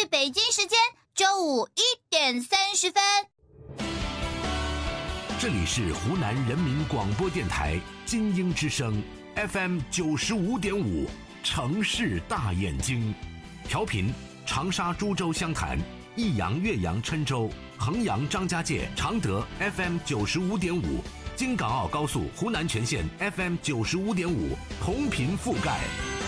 是北京时间周五1:30。 这里是湖南人民广播电台金鹰之声 FM 95.5，城市大眼睛，调频长沙、株洲、湘潭、益阳、岳阳、郴州、衡阳、张家界、常德 FM 95.5，京港澳高速湖南全线 FM 95.5，同频覆盖。